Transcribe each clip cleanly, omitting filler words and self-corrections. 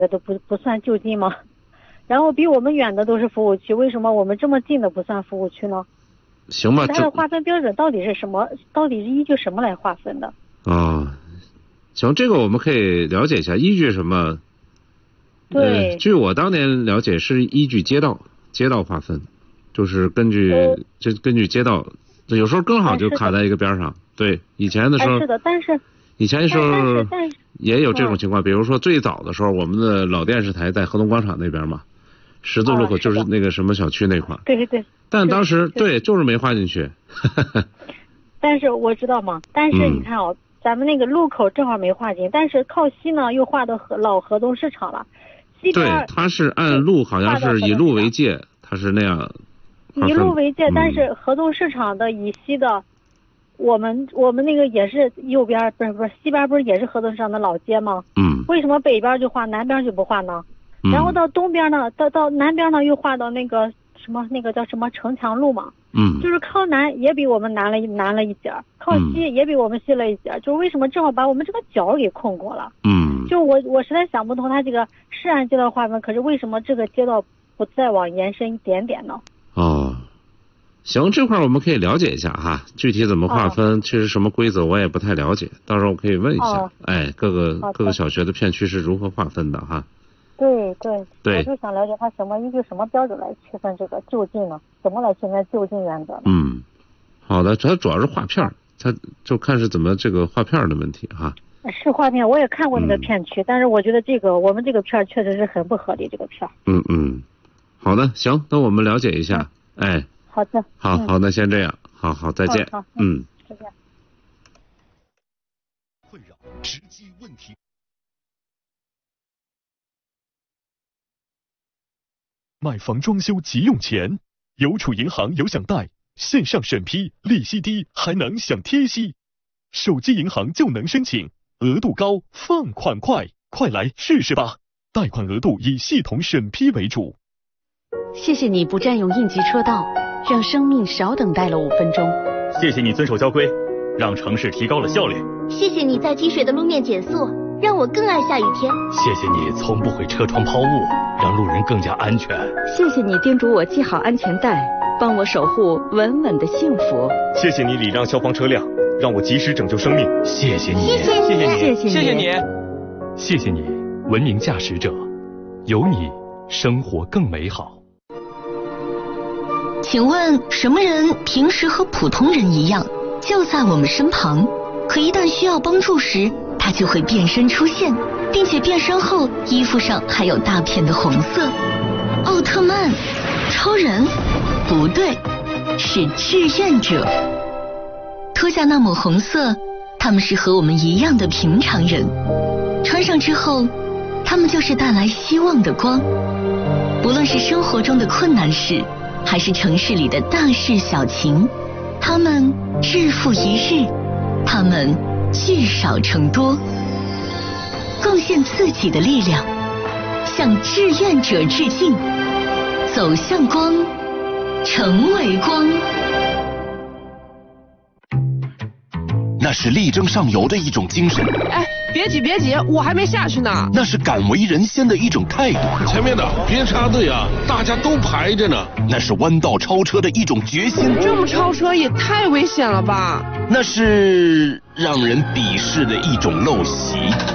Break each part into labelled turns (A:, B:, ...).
A: 都不算就近吗？然后比我们远的都是服务区，为什么我们这么近的不算服务区呢？
B: 行吧，
A: 它的划分标准到底是什么？到底是依据什么来划分的？
B: 行，这个我们可以了解一下，依据什么？
A: 对，
B: 据我当年了解是依据街道划分，就是根据街道，有时候刚好就卡在一个边上。对，以前的时候
A: 是的，但是
B: 以前的时候也有这种情况，比如说最早的时候，我们的老电视台在河东广场那边嘛，十字路口就是那个什么小区那块。
A: 对。
B: 但当时对就是没划进去。
A: 但是我知道嘛，但是你看咱们那个路口正好没划进，但是靠西呢又划到老河东市场了。西边
B: 对，它是按路，好像是以路为界，它是那样。
A: 以路为界，但是河东市场的以西的，我们那个也是右边，不是西边，不是也是河东市场的老街吗？为什么北边就划，南边就不划呢？然后到东边呢，到南边呢又划到那个什么，那个叫什么城墙路嘛。就是靠南也比我们南了一截，靠西也比我们西了一截，就是为什么正好把我们这个角给空过了？就我实在想不通，它这个是按街道划分，可是为什么这个街道不再往延伸一点点呢？
B: 行，这块我们可以了解一下哈，具体怎么划分，其实什么规则我也不太了解，到时候我可以问一下，各个小学的片区是如何划分的哈。对，
A: 我就想了解它依据什么标准来区分这个就近呢？怎么来区分就近原则呢？
B: 好的，它主要是划片，它就看是怎么这个划片的问题哈。
A: 是划片，我也看过那个片区，但是我觉得我们这个片确实是很不合理，这个片。
B: 好的，行，那我们了解一下。
A: 好的。
B: 好，那先这样，好，再见。
A: 再见。
C: 困扰直击问题。买房装修急用钱，邮储银行有享贷，线上审批，利息低，还能享贴息。手机银行就能申请，额度高，放款快，快来试试吧！贷款额度以系统审批为主。
D: 谢谢你不占用应急车道，让生命少等待了5分钟。
E: 谢谢你遵守交规，让城市提高了效率。
F: 谢谢你在积水的路面减速，让我更爱下雨天。
E: 谢谢你从不会车窗抛物，让路人更加安全。
D: 谢谢你叮嘱我系好安全带，帮我守护稳稳的幸福。
G: 谢谢你礼让消防车辆，让我及时拯救生命。
E: 谢谢你，
F: 谢谢你，
E: 谢谢你，文明驾驶者，有你，生活更美好。
F: 请问什么人平时和普通人一样，就在我们身旁，可一旦需要帮助时，他就会变身出现，并且变身后衣服上还有大片的红色。奥特曼、超人？不对，是志愿者。脱下那抹红色，他们是和我们一样的平常人，穿上之后，他们就是带来希望的光。无论是生活中的困难事，还是城市里的大事小情，他们日复一日，他们聚少成多，贡献自己的力量，向志愿者致敬，走向光，成为光。
C: 那是力争上游的一种精神。
H: 别急，我还没下去呢。
C: 那是敢为人先的一种态度。
I: 前面的别插队啊，大家都排着呢。
C: 那是弯道超车的一种决心。
H: 这么超车也太危险了吧。
C: 那是让人鄙视的一种陋习。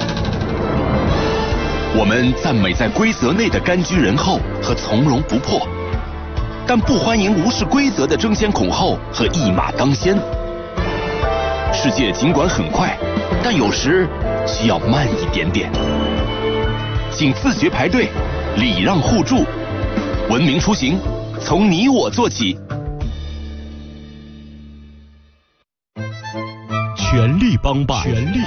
C: 我们赞美在规则内的甘居人后和从容不迫，但不欢迎无视规则的争先恐后和一马当先。世界尽管很快，但有时需要慢一点点。请自觉排队，礼让互助，文明出行，从你我做起。
J: 全力帮办，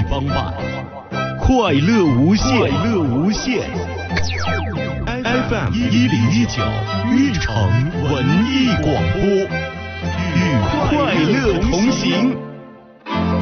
J: 快乐无限。FM 1019运城文艺广播，与快乐同行。